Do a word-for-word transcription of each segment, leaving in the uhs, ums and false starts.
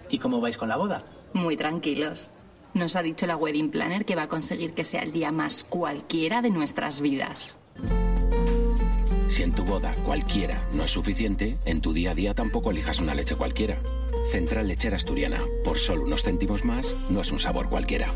¿Y cómo vais con la boda? Muy tranquilos. Nos ha dicho la wedding planner que va a conseguir que sea el día más cualquiera de nuestras vidas. Si en tu boda cualquiera no es suficiente, en tu día a día tampoco elijas una leche cualquiera. Central Lechera Asturiana. Por solo unos céntimos más, no es un sabor cualquiera.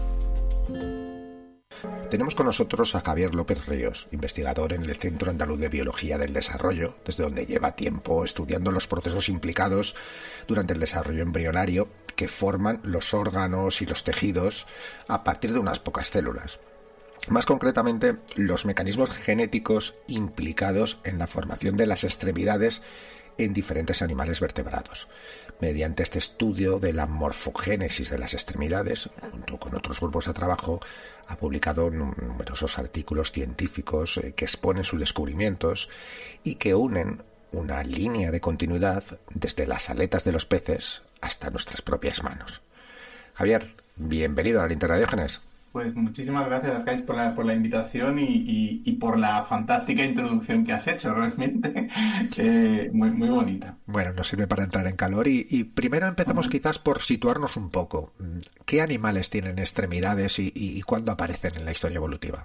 Tenemos con nosotros a Javier López Ríos, investigador en el Centro Andaluz de Biología del Desarrollo, desde donde lleva tiempo estudiando los procesos implicados durante el desarrollo embrionario que forman los órganos y los tejidos a partir de unas pocas células. Más concretamente, los mecanismos genéticos implicados en la formación de las extremidades en diferentes animales vertebrados. Mediante este estudio de la morfogénesis de las extremidades, junto con otros grupos de trabajo, ha publicado numerosos artículos científicos que exponen sus descubrimientos y que unen una línea de continuidad desde las aletas de los peces hasta nuestras propias manos. Javier, bienvenido a la Linterna de Diógenes. Pues muchísimas gracias, Arcais, por la, por la invitación y, y, y por la fantástica introducción que has hecho, realmente eh, muy, muy bonita. Bueno, nos sirve para entrar en calor y, y primero empezamos uh-huh. quizás por situarnos un poco. ¿Qué animales tienen extremidades y, y, y cuándo aparecen en la historia evolutiva?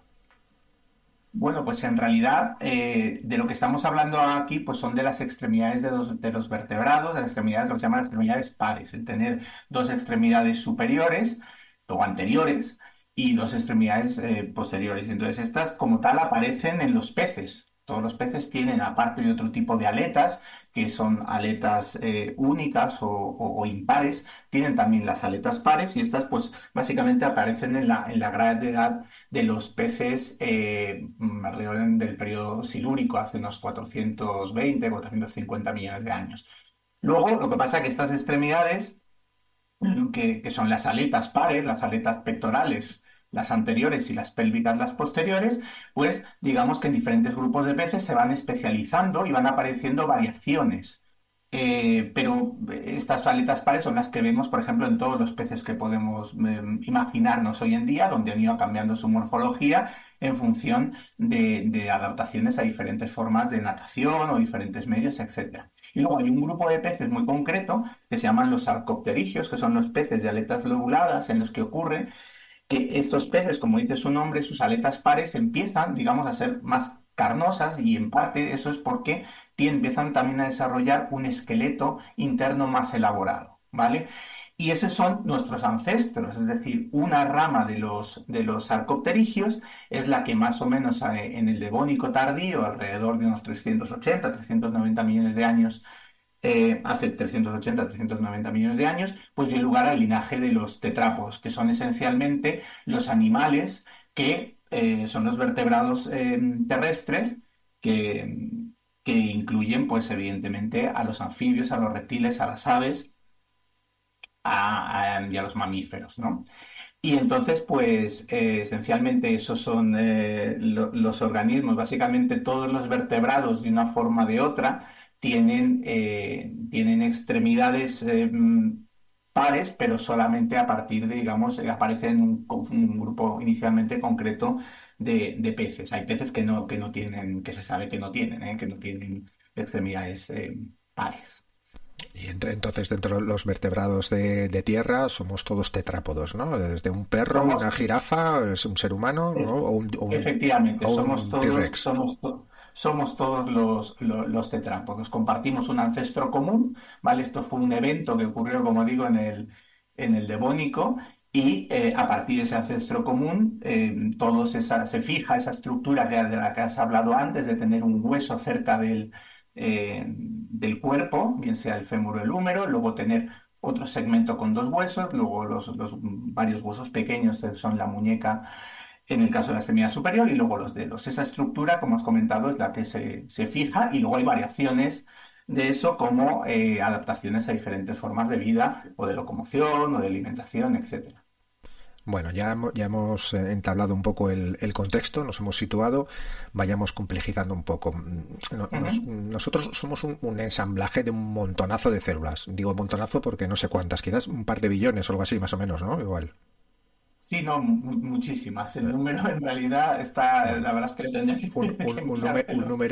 Bueno, pues en realidad eh, de lo que estamos hablando aquí pues son de las extremidades de los, de los vertebrados, las extremidades, lo que se llaman las extremidades pares, el tener dos extremidades superiores o anteriores y dos extremidades eh, posteriores. Entonces estas como tal aparecen en los peces. Todos los peces tienen, aparte de otro tipo de aletas, que son aletas eh, únicas o, o, o impares, tienen también las aletas pares y estas pues básicamente aparecen en la, en la gran edad de los peces eh, alrededor del periodo silúrico, hace unos cuatrocientos veinte, cuatrocientos cincuenta millones de años. Luego, lo que pasa es que estas extremidades, que, que son las aletas pares, las aletas pectorales, las anteriores y las pélvicas, las posteriores, pues digamos que en diferentes grupos de peces se van especializando y van apareciendo variaciones. Eh, pero estas aletas pares son las que vemos, por ejemplo, en todos los peces que podemos eh, imaginarnos hoy en día, donde han ido cambiando su morfología en función de, de adaptaciones a diferentes formas de natación o diferentes medios, etcétera. Y luego hay un grupo de peces muy concreto que se llaman los arcopterigios, que son los peces de aletas lobuladas, en los que ocurre que estos peces, como dice su nombre, sus aletas pares empiezan, digamos, a ser más carnosas y en parte eso es porque empiezan también a desarrollar un esqueleto interno más elaborado, ¿vale? Y esos son nuestros ancestros, es decir, una rama de los, de los arcopterigios es la que más o menos en el Devónico tardío, alrededor de unos trescientos ochenta, trescientos noventa millones de años, Eh, hace trescientos ochenta, trescientos noventa millones de años, pues dio lugar al linaje de los tetrápodos, que son esencialmente los animales que eh, son los vertebrados eh, terrestres que, que incluyen, pues evidentemente, a los anfibios, a los reptiles, a las aves a, a, y a los mamíferos, ¿no? Y entonces, pues, eh, esencialmente esos son eh, lo, los organismos, básicamente todos los vertebrados de una forma o de otra, Tienen, eh, tienen extremidades eh, pares, pero solamente a partir de, digamos, eh, aparecen en un, un grupo inicialmente concreto de, de peces. Hay peces que no, que no tienen, que se sabe que no tienen, ¿eh? que no tienen extremidades eh, pares. Y entonces dentro de los vertebrados de, de tierra somos todos tetrápodos, ¿no? Desde un perro, somos, una jirafa, un ser humano, ¿no? O un, o un, efectivamente, o un somos todos, T-Rex. somos todos. Somos todos los, los, los tetrápodos, compartimos un ancestro común, ¿vale? Esto fue un evento que ocurrió, como digo, en el, en el Devónico y eh, a partir de ese ancestro común eh, todos esa, se fija esa estructura que, de la que has hablado antes, de tener un hueso cerca del, eh, del cuerpo, bien sea el fémur o el húmero, luego tener otro segmento con dos huesos, luego los, los varios huesos pequeños que son la muñeca, en el caso de la extremidad superior, y luego los dedos. Esa estructura, como has comentado, es la que se, se fija y luego hay variaciones de eso como eh, adaptaciones a diferentes formas de vida o de locomoción o de alimentación, etcétera. Bueno, ya, ya hemos entablado un poco el, el contexto, nos hemos situado, vayamos complejizando un poco. Nos, uh-huh. Nosotros somos un, un ensamblaje de un montonazo de células. Digo montonazo porque no sé cuántas, quizás un par de billones o algo así, más o menos, ¿no? Igual. Sí, no, muchísimas. El número en realidad está, la verdad es que tendría que un, un, un, número, un número